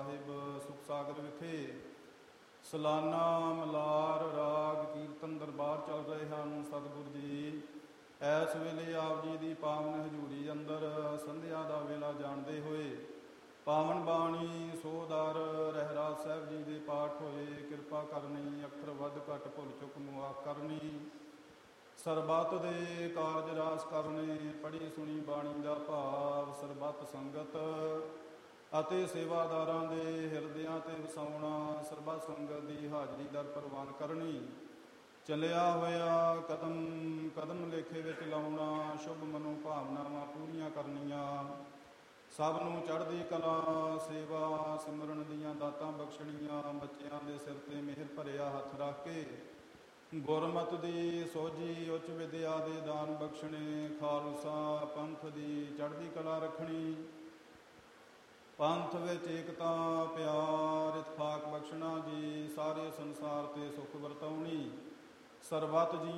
ਸਾਹਿਬ ਸੁਖ ਸਾਗਰ ਵਿਖੇ ਸਾਲਾਨਾ ਮਲਾਰ ਰਾਗ ਕੀਰਤਨ ਦਰਬਾਰ ਚੱਲ ਰਹੇ ਹਨ। ਸਤਿਗੁਰ ਜੀ ਇਸ ਵੇਲੇ ਆਪ ਜੀ ਦੀ ਪਾਵਨ ਹਜ਼ੂਰੀ ਅੰਦਰ ਸੰਧਿਆ ਦਾ ਵੇਲਾ ਜਾਣਦੇ ਹੋਏ ਪਾਵਨ ਬਾਣੀ ਸੋਦਰ ਰਹਿਰਾਸ ਸਾਹਿਬ ਜੀ ਦੇ ਪਾਠ ਹੋਏ। ਕਿਰਪਾ ਕਰਨੀ, ਅੱਖਰ ਵੱਧ ਘੱਟ ਭੁੱਲ ਚੁੱਕ ਮੁਆਫ ਕਰਨੀ, ਸਰਬੱਤ ਦੇ ਕਾਰਜ ਰਾਸ ਕਰਨੇ। ਪੜ੍ਹੀ ਸੁਣੀ ਬਾਣੀ ਦਾ ਭਾਵ ਸਰਬੱਤ ਸੰਗਤ ਅਤੇ ਸੇਵਾਦਾਰਾਂ ਦੇ ਹਿਰਦਿਆਂ ਤੇ ਵਸਾਉਣਾ। ਸਰਬੱਤ ਸੰਗਤ ਦੀ ਹਾਜ਼ਰੀ ਦਰ ਪ੍ਰਵਾਨ ਕਰਨੀ, ਚੱਲਿਆ ਹੋਇਆ ਕਦਮ ਕਦਮ ਲੇਖੇ ਵਿੱਚ ਲਾਉਣਾ। ਸ਼ੁਭ ਮਨੋ ਭਾਵਨਾਵਾਂ ਪੂਰੀਆਂ ਕਰਨੀਆਂ, ਸਭ ਨੂੰ ਚੜ੍ਹਦੀ ਕਲਾ ਸੇਵਾ ਸਿਮਰਨ ਦੀਆਂ ਦਾਤਾਂ ਬਖਸ਼ਣੀਆਂ। ਬੱਚਿਆਂ ਦੇ ਸਿਰ ਤੇ ਮਿਹਰ ਭਰਿਆ ਹੱਥ ਰੱਖ ਕੇ ਗੁਰਮਤਿ ਦੀ ਸੋਝੀ ਉੱਚ ਵਿਦਿਆ ਦੇ ਦਾਨ ਬਖਸ਼ਣੇ। ਖਾਲਸਾ ਪੰਥ ਦੀ ਚੜ੍ਹਦੀ ਕਲਾ ਰੱਖਣੀ, ਪੰਥ ਵਿੱਚ ਏਕਤਾ ਪਿਆਰ ਇਤਫਾਕ ਬਖਸ਼ਣਾ ਜੀ। ਸਾਰੇ ਸੰਸਾਰ ਤੇ ਸੁਖ ਵਰਤਾਉਣੀ, ਸਰਬੱਤ ਜੀਆਂ